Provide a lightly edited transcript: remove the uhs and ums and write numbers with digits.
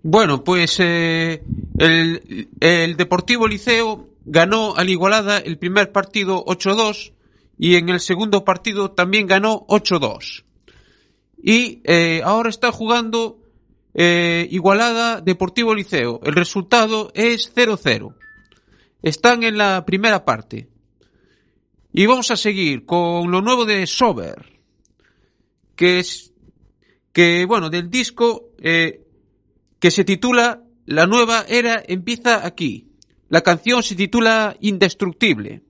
Bueno, pues el Deportivo Liceo ganó al Igualada el primer partido 8-2 y en el segundo partido también ganó 8-2. Y ahora está jugando Igualada Deportivo Liceo. El resultado es 0-0. Están en la primera parte. Y vamos a seguir con lo nuevo de Sober, bueno, del disco que se titula La nueva era empieza aquí. La canción se titula Indestructible.